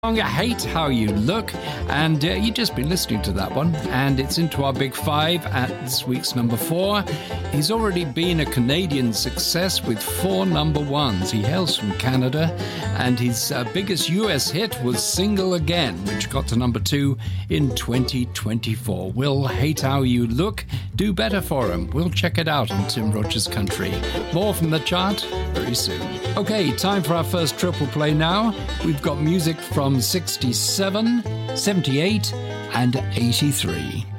I Hate How You Look, and you've just been listening to that one, and it's into our Big Five at this week's number 4. He's already been a Canadian success with 4 number 1s. He hails from Canada, and his biggest US hit was Single Again, which got to number 2 in 2024. Will Hate How You Look do better for him? We'll check it out on Tim Rogers Country. More from the chart very soon. Okay, time for our first triple play now. We've got music from 67, 78 and 83.